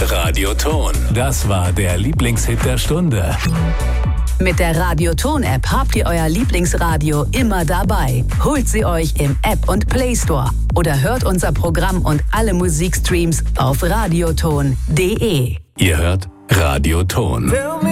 Radioton. Das war der Lieblingshit der Stunde. Mit der Radioton-App habt ihr euer Lieblingsradio immer dabei. Holt sie euch im App- und Play Store oder hört unser Programm und alle Musikstreams auf radioton.de. Ihr hört Radioton.